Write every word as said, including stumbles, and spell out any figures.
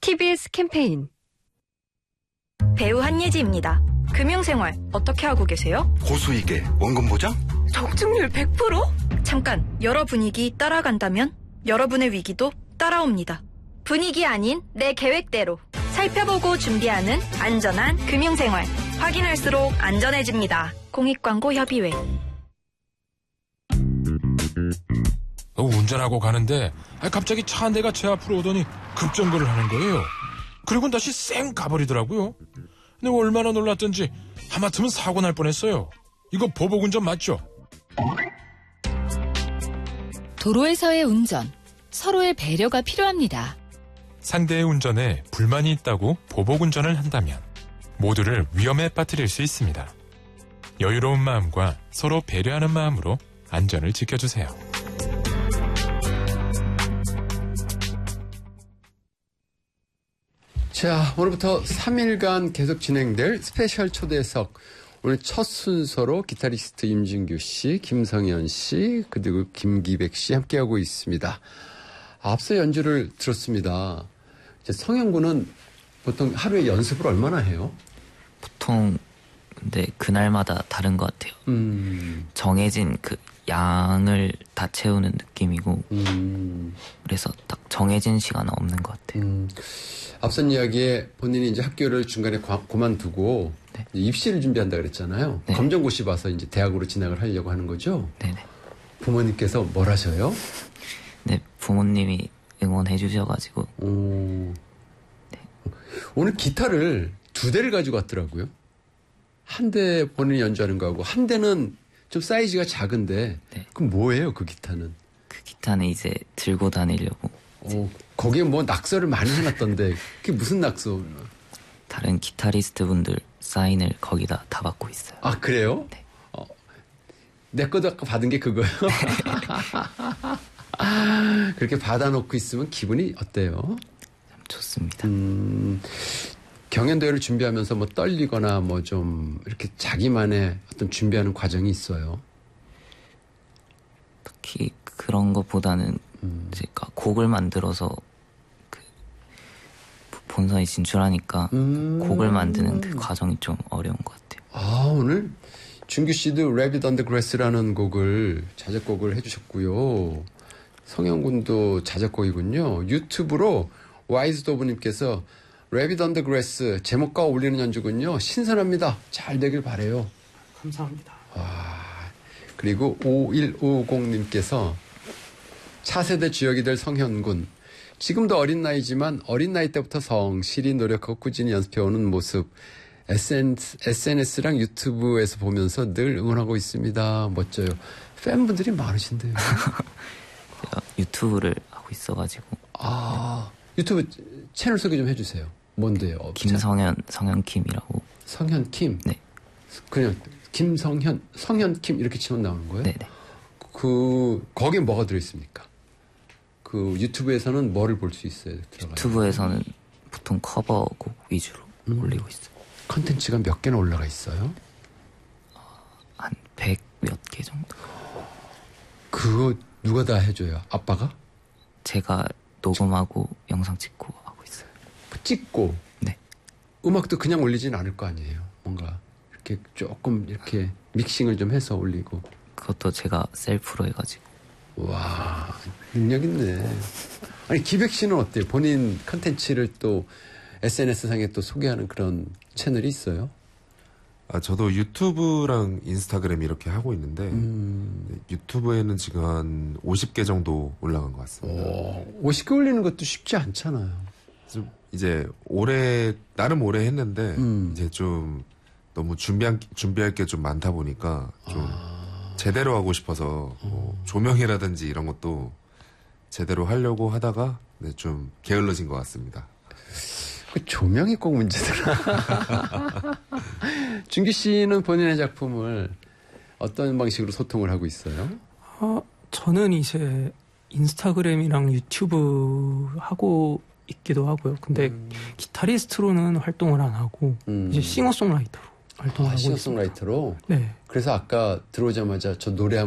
티비에스 캠페인. 배우 한예지입니다. 금융생활 어떻게 하고 계세요? 고수익에 원금 보장? 적중률 백 퍼센트? 잠깐, 여러 분위기 따라간다면 여러분의 위기도 따라옵니다. 분위기 아닌 내 계획대로 살펴보고 준비하는 안전한 금융생활. 확인할수록 안전해집니다. 공익광고협의회. 운전하고 가는데 갑자기 차 한 대가 제 앞으로 오더니 급정거를 하는 거예요. 그리고 다시 쌩 가버리더라고요. 근데 얼마나 놀랐던지 하마터면 사고 날 뻔했어요. 이거 보복운전 맞죠? 도로에서의 운전, 서로의 배려가 필요합니다. 상대의 운전에 불만이 있다고 보복운전을 한다면 모두를 위험에 빠뜨릴 수 있습니다. 여유로운 마음과 서로 배려하는 마음으로 안전을 지켜주세요. 자, 오늘부터 삼 일간 계속 진행될 스페셜 초대석. 오늘 첫 순서로 기타리스트 임진규 씨, 김성현 씨, 그리고 김기백 씨 함께하고 있습니다. 앞서 연주를 들었습니다. 이제 성현 군은 보통 하루에 연습을 얼마나 해요? 보통 근데 그날마다 다른 것 같아요. 음. 정해진 그 양을 다 채우는 느낌이고 음. 그래서 딱 정해진 시간은 없는 것 같아요. 음. 앞선 이야기에 본인이 이제 학교를 중간에 과, 그만두고 네. 입시를 준비한다 그랬잖아요. 네. 검정고시 봐서 이제 대학으로 진학을 하려고 하는 거죠? 네네. 부모님께서 뭘 하셔요? 네, 부모님이 응원해 주셔가지고. 오. 네. 오늘 기타를 두 대를 가지고 왔더라고요. 한 대 본인이 연주하는 거하고 한 대는 좀 사이즈가 작은데 네. 그럼 뭐예요 그 기타는? 그 기타는 이제 들고 다니려고. 어, 거기에 뭐 낙서를 많이 해놨던데 그게 무슨 낙서? 다른 기타리스트 분들 사인을 거기다 다 받고 있어요. 아 그래요? 네. 어, 내 것도 아까 받은 게 그거예요? 그렇게 받아놓고 있으면 기분이 어때요? 참 좋습니다. 음, 경연대회를 준비하면서 뭐 떨리거나 뭐 좀 이렇게 자기만의 어떤 준비하는 과정이 있어요? 특히 그런 것보다는 음. 제가 곡을 만들어서 그 본선에 진출하니까 음. 곡을 만드는 그 과정이 좀 어려운 것 같아요. 아, 오늘 준규 씨도 Rabbit on the Grass라는 곡을 자작곡을 해주셨고요. 성현 군도 자작곡이군요. 유튜브로 와이즈도브님께서 Rabbit on the Grass 제목과 어울리는 연주군요. 신선합니다. 잘 되길 바래요. 감사합니다. 와, 그리고 오일오공님께서 차세대 주역이 될 성현군. 지금도 어린 나이지만 어린 나이 때부터 성실히 노력하고 꾸준히 연습해오는 모습. 에스엔에스랑 유튜브에서 보면서 늘 응원하고 있습니다. 멋져요. 팬분들이 많으신데요. 제가 유튜브를 하고 있어가지고. 아, 유튜브 채널 소개 좀 해주세요. 뭔데요? 김성현, 성현킴이라고. 성현킴? 네. 그냥 김성현, 성현킴 이렇게 치면 나오는 거예요? 네네. 그, 거기에 뭐가 들어있습니까? 그 유튜브에서는 뭐를 볼 수 있어요? 들어가요? 유튜브에서는 보통 커버곡 위주로 음. 올리고 있어요. 컨텐츠가 몇 개나 올라가 있어요? 한 백 몇 개 정도. 그거 누가 다 해줘요? 아빠가? 제가 녹음하고 영상 찍고 하고 있어요. 찍고? 네. 음악도 그냥 올리진 않을 거 아니에요? 뭔가 이렇게 조금 이렇게 믹싱을 좀 해서 올리고. 그것도 제가 셀프로 해가지고. 와, 능력 있네. 아니, 기백 씨는 어때요? 본인 컨텐츠를 또 에스엔에스상에 또 소개하는 그런 채널이 있어요? 아, 저도 유튜브랑 인스타그램 이렇게 하고 있는데, 음. 유튜브에는 지금 한 오십 개 정도 올라간 것 같습니다. 오, 오십 개 올리는 것도 쉽지 않잖아요. 좀 이제 올해, 나름 오래 했는데, 음. 이제 좀 너무 준비한, 준비할 게 좀 많다 보니까, 좀 아. 제대로 하고 싶어서, 뭐 조명이라든지 이런 것도 제대로 하려고 하다가, 네, 좀 게을러진 것 같습니다. 그 조명이 꼭 문제더라. 준규 씨는 본인의 작품을 어떤 방식으로 소통을 하고 있어요? 어, 저는 이제 인스타그램이랑 유튜브 하고 있기도 하고요. 근데 음. 기타리스트로는 활동을 안 하고 음. 이제 싱어송라이터로 활동을 아, 하고 있습니다. 싱어송라이터로? 네. 그래서 아까 들어오자마자 저 노래